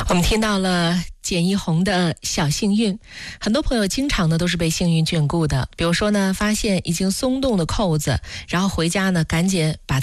我们听到了简一红的小幸运，很多朋友经常呢都是被幸运眷顾的。比如说呢，发现已经松动的扣子，然后回家呢赶紧把它